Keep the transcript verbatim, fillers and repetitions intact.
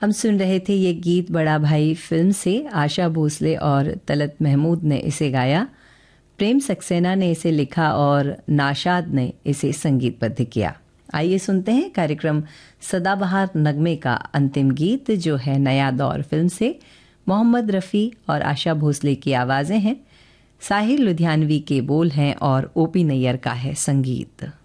हम सुन रहे थे ये गीत बड़ा भाई फिल्म से। आशा भोसले और तलत महमूद ने इसे गाया, प्रेम सक्सेना ने इसे लिखा और नाशाद ने इसे संगीतबद्ध किया। आइए सुनते हैं कार्यक्रम सदाबहार नगमे का अंतिम गीत, जो है नया दौर फिल्म से। मोहम्मद रफ़ी और आशा भोसले की आवाज़ें हैं, साहिर लुधियानवी के बोल हैं और ओपी नैयर का है संगीत।